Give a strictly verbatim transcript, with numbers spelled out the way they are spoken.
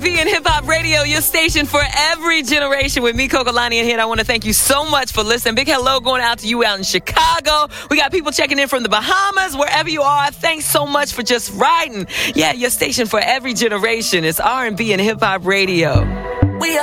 B and Hip Hop Radio, your station for every generation with me, Coco Lani, in here. And I want to thank you so much for listening. Big hello going out to you out in Chicago. We got people checking in from the Bahamas, wherever you are. Thanks so much for just riding. Yeah, your station for every generation. It's R and B and Hip Hop Radio.